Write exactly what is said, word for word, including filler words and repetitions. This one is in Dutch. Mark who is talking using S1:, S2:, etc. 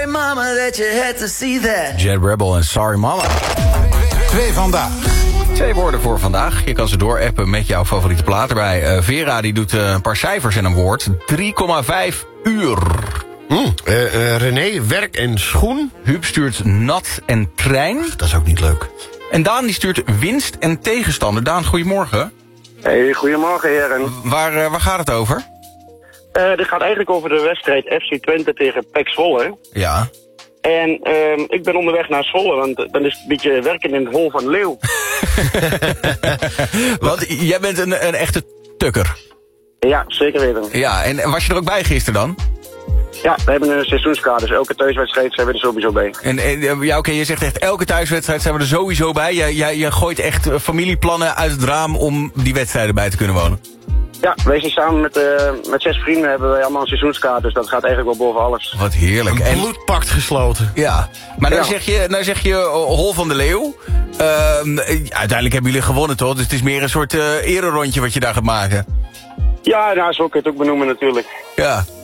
S1: Mama, that you had to see that.
S2: Jet Rebel en Sorry Mama.
S3: Twee vandaag.
S2: Twee woorden voor vandaag. Je kan ze doorappen met jouw favoriete plaat erbij. Uh, Vera die doet uh, een paar cijfers en een woord. drie komma vijf uur.
S4: Mm, uh, uh, René, werk en schoen.
S2: Huub stuurt nat en trein.
S4: Dat is ook niet leuk.
S2: En Daan die stuurt winst en tegenstander. Daan, goedemorgen.
S5: Hey, goedemorgen heren.
S2: Waar, uh, waar gaat het over?
S5: Uh, dit gaat eigenlijk over de wedstrijd F C Twente tegen P E C Zwolle.
S2: Ja.
S5: En uh, ik ben onderweg naar Zwolle, want dan is het een beetje werken in het hol van de leeuw.
S2: Want jij bent een, een echte tukker.
S5: Ja, zeker weten.
S2: Ja, en was je er ook bij gisteren dan?
S5: Ja, we hebben een seizoenskaart, dus elke thuiswedstrijd zijn we er sowieso bij.
S2: En, en ja, oké, okay, je zegt echt elke thuiswedstrijd zijn we er sowieso bij. Je, je, je gooit echt familieplannen uit het raam om die wedstrijden bij te kunnen wonen.
S5: Ja, wij zijn samen met, uh, met zes vrienden hebben wij allemaal een seizoenskaart, dus dat gaat eigenlijk wel boven alles.
S2: Wat heerlijk.
S4: Een
S2: en
S4: bloedpact gesloten.
S2: Ja, maar nou,
S5: ja.
S2: zeg je, nou zeg je uh, Hol van de Leeuw. Uh, uiteindelijk hebben jullie gewonnen, toch? Dus het is meer een soort uh, ererondje wat je daar gaat maken.
S5: Ja, nou, zo kun je het ook benoemen natuurlijk.
S2: Ja,